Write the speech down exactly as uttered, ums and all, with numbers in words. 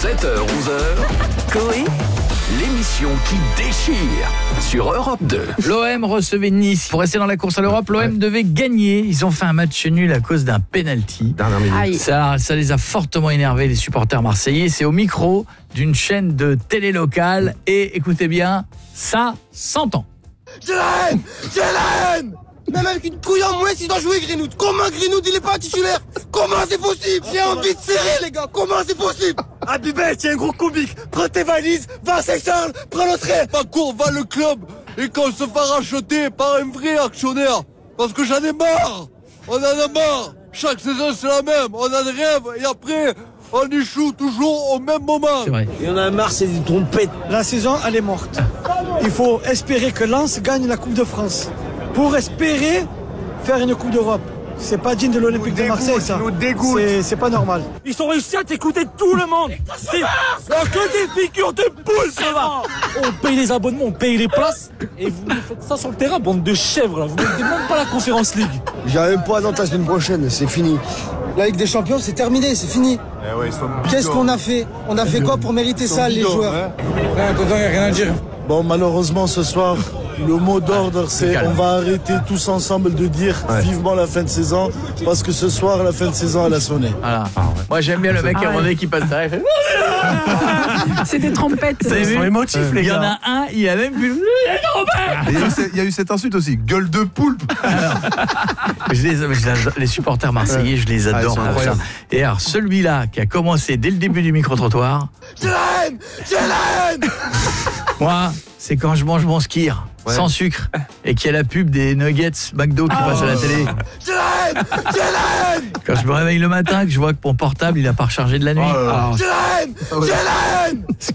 sept heures onze heures, Coé, l'émission qui déchire sur Europe deux. L'O M recevait Nice. Pour rester dans la course à l'Europe, l'O M ouais. devait gagner. Ils ont fait un match nul à cause d'un penalty. Ça, ça les a fortement énervés, les supporters marseillais. C'est au micro d'une chaîne de télé locale. Et écoutez bien, ça s'entend. J'ai la haine, j'ai la haine. Même avec une couille en moins, il doit jouer Greenwood. Comment Greenwood, il est pas titulaire? Comment c'est possible? J'ai envie de serrer, les gars. Comment c'est possible? Abibet, tiens, gros comique. Prends tes valises, va à Saint-Charles, prends le train. Ma cour va le club et qu'on se fait racheter par un vrai actionnaire. Parce que j'en ai marre. On en a marre. Chaque saison, c'est la même. On a des rêves et après, on échoue toujours au même moment. C'est vrai. Et on a marre, c'est des trompettes. La saison, elle est morte. Il faut espérer que Lens gagne la Coupe de France. Pour espérer faire une Coupe d'Europe. C'est pas digne de l'Olympique de Marseille, ça. C'est, c'est pas normal. Ils ont réussi à t'écouter tout le monde. C'est que des figures de poule, ça va. On paye les abonnements, on paye les places. Et vous nous faites ça sur le terrain, bande de chèvres, là. Vous ne mettez même pas la Conférence League. J'arrive pas à Nantes la semaine prochaine, c'est fini. La Ligue des Champions, c'est terminé, c'est fini. Eh ouais, Qu'est-ce qu'on a fait? On a fait quoi pour mériter ça, les joueurs? Ouais, tonton, y a rien à dire. Bon, malheureusement, ce soir, le mot d'ordre, c'est on va arrêter tous ensemble de dire ouais. vivement la fin de saison, parce que ce soir, la fin de saison, elle a sonné. Voilà. Ah, ouais. Moi, j'aime bien le mec ah, à mon ouais. qui passe derrière. Fait... C'est des trompettes. Ils sont émotifs, les gars. Il y en a un, il a même vu. Il y a eu cette insulte aussi, gueule de poulpe. Alors, je les, je les, les supporters marseillais, je les adore. Ah, ça. Et alors, celui-là qui a commencé dès le début du micro-trottoir. J'ai la haine, j'ai la haine. Moi, c'est quand je mange mon skir ouais. sans sucre et qu'il y a la pub des nuggets McDo qui oh. passe à la télé. J'ai la haine, j'ai la haine. Quand je me réveille le matin, que je vois que mon portable il a pas rechargé de la nuit. Oh. J'ai la haine, j'ai la haine.